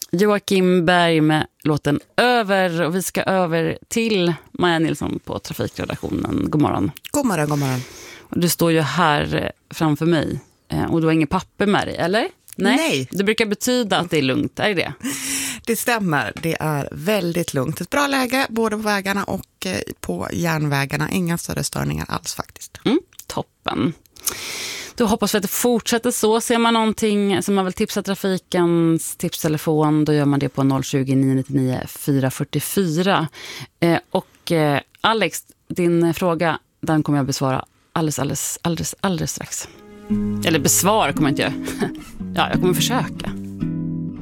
Joakim Berg med låten Över, och vi ska över till Maja Nilsson på Trafikredaktionen. God morgon. God morgon, god morgon. Och du står ju här framför mig och du har inget papper med dig, eller? Nej. Det brukar betyda att det är lugnt, är det? Det stämmer, det är väldigt lugnt. Ett bra läge både på vägarna och på järnvägarna. Inga större störningar alls faktiskt. Toppen. Då hoppas vi att det fortsätter så. Ser man någonting som man vill tipsa trafikens tipstelefon, då gör man det på 020 999 444. Och Alex, din fråga, den kommer jag besvara alldeles strax. Eller besvara kommer jag inte göra. Ja, jag kommer försöka.